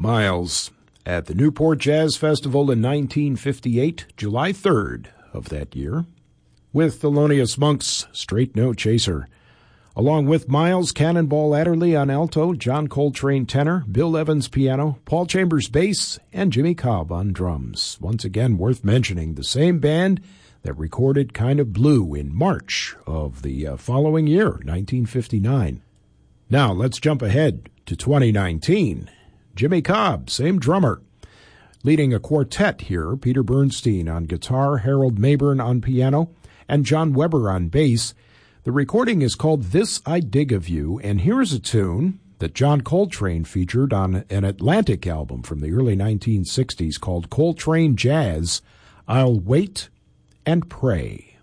Miles at the Newport Jazz Festival in 1958, July 3rd of that year, with Thelonious Monk's Straight No Chaser. Along with Miles Cannonball Adderley on alto, John Coltrane tenor, Bill Evans piano, Paul Chambers bass, and Jimmy Cobb on drums. Once again, worth mentioning, the same band that recorded Kind of Blue in March of the following year, 1959. Now, let's jump ahead to 2019. Jimmy Cobb, same drummer. Leading a quartet here, Peter Bernstein on guitar, Harold Mabern on piano, and John Weber on bass. The recording is called This I Dig of You, and here's a tune that John Coltrane featured on an Atlantic album from the early 1960s called Coltrane Jazz, I'll Wait and Pray.